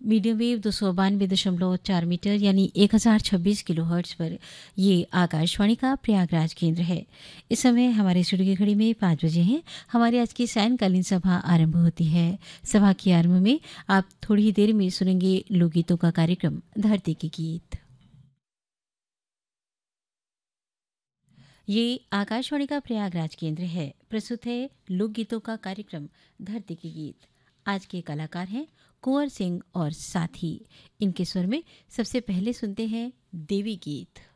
Medium wave 292.4 metre यानी 1026 kilohertz पर ये आकाशवाणी का प्रयागराज केंद्र है। इस समय हमारे स्टूडियो की घड़ी में 5 बजे हैं। हमारी आज की सायंकालीन सभा आरंभ होती है। सभा के आरंभ में आप थोड़ी ही देर में सुनेंगे लोकगीतों का कार्यक्रम धरती के गीत। ये आकाशवाणी का प्रयागराज केंद्र है। प्रस्तुत है लोकगीतों का कार्यक्रम धरती के गीत। आज के कलाकार हैं कुंवर सिंह और साथी। इनके स्वर में सबसे पहले सुनते हैं देवी गीत।